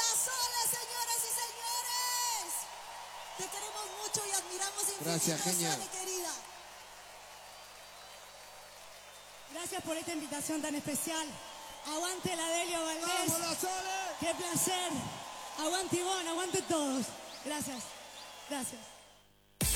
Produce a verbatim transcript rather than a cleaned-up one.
La Sole, señoras y señores. Te queremos mucho y admiramos infinito. Gracias, genial. Sole, querida. Gracias por esta invitación tan especial. Aguante la Delio Valdés. ¡Vamos, La Sole! ¡Qué placer! Aguante Ivonne, aguante todos. Gracias, gracias.